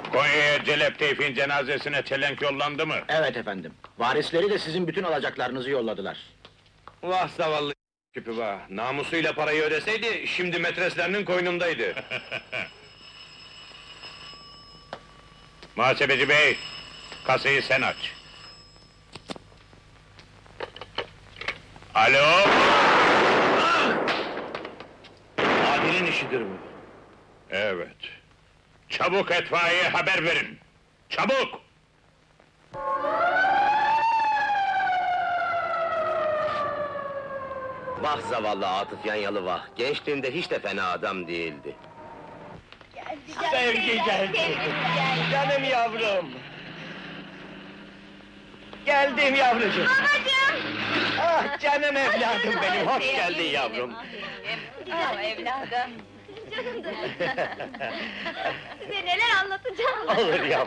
Konya'ya Celep Tevfik'in cenazesine çelenk yollandı mı? Evet efendim. Varisleri de sizin bütün alacaklarınızı yolladılar. Vah zavallı küpü vah! Namusuyla parayı ödeseydi, şimdi metreslerinin koynundaydı. Muhasebeci bey, kasayı sen aç. Alo? Adil'in işidir bu. Evet. Çabuk itfaiyeye haber verin. Çabuk! Vah zavallı Atıf Yanyalı vah! Gençliğinde hiç de fena adam değildi. Sevgi geldi. Canım yavrum! Geldim yavrucuğum. Babacığım! Ah canım evladım benim, hoş geldin yavrum. Ah evladım! Canımdır! Size neler anlatacağım! Olur yavrum.